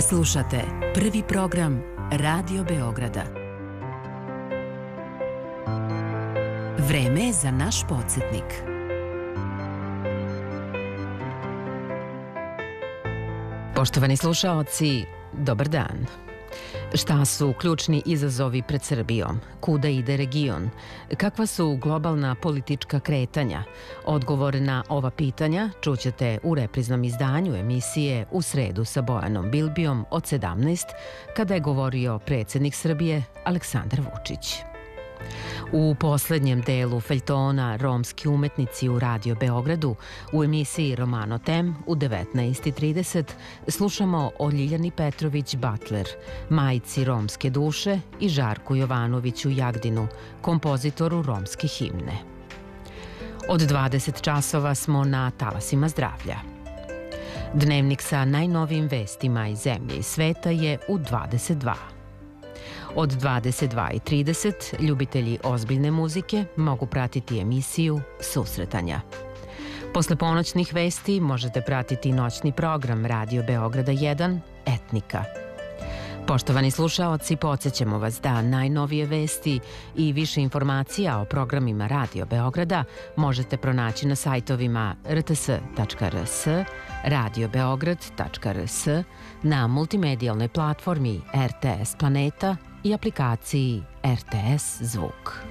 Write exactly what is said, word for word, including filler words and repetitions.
Slušate prvi program Radio Beograda. Vreme je za naš podsjetnik. Poštovani slušaoci, dobar dan. Šta su ključni izazovi pred Srbijom? Kuda ide region? Kakva su globalna politička kretanja? Odgovor na ova pitanja čućete u repriznom izdanju emisije U sredu sa Bojanom Bilbijom od sedamnaest, kada je govorio predsjednik Srbije Aleksandar Vučić. U poslednjem delu feljtona Romski umetnici u Radio Beogradu u emisiji Romano Tem u devetnaest i trideset slušamo o Ljiljani Petrović Batler, majci romske duše, i Žarku Jovanoviću Jagdinu, kompozitoru romske himne. Od dvadeset časova smo na talasima zdravlja. Dnevnik sa najnovijim vestima iz zemlje i sveta je u dvadeset dva. Od dvadeset dva i trideset ljubitelji ozbiljne muzike mogu pratiti emisiju Susretanja. Posle ponoćnih vesti možete pratiti noćni program Radio Beograda jedan Etnika. Poštovani slušaoci, podsjećamo vas da najnovije vesti i više informacija o programima Radio Beograda možete pronaći na sajtovima r t s tačka r s, radio beograd tačka r s, na multimedijalnoj platformi R T S Planeta i aplikaciji R T S Zvuk.